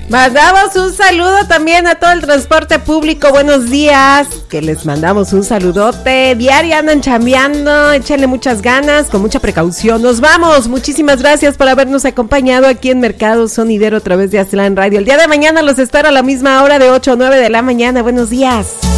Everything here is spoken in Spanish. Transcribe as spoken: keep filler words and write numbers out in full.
Mandamos un saludo también a todo el transporte público. Buenos días, que les mandamos un saludote. Diario andan chambeando, échenle muchas ganas, con mucha precaución. Nos vamos, muchísimas gracias por habernos acompañado aquí en Mercado Sonidero a través de Aztlán Radio. El día de mañana los espero a la misma hora de ocho a nueve de la mañana. Buenos días.